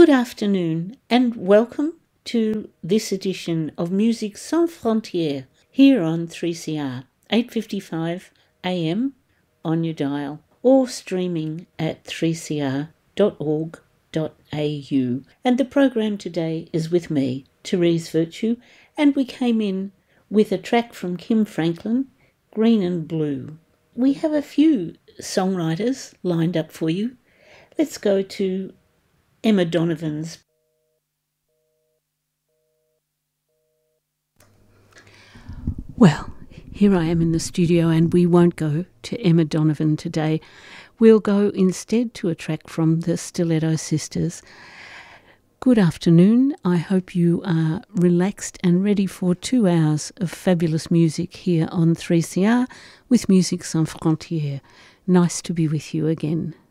Good afternoon and welcome to this edition of Musique Sans Frontières here on 3CR, 8:55 AM on your dial or streaming at 3cr.org.au. And the program today is with me, Therese Virtue, and we came in with a track from Kim Franklin, Green and Blue. We have a few songwriters lined up for you. Let's go to Emma Donovan's. Well, here I am in the studio, and we won't go to Emma Donovan today. We'll go instead to a track from the Stiletto Sisters. Good afternoon. I hope you are relaxed and ready for 2 hours of fabulous music here on 3CR with Musique Sans Frontières. Nice to be with you again.